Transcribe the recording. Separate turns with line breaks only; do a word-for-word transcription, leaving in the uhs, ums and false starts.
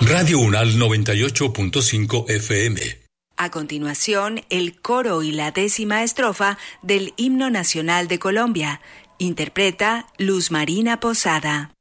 Radio Unal noventa y ocho punto cinco F M.
A continuación, el coro y la décima estrofa del Himno Nacional de Colombia. Interpreta Luz Marina Posada.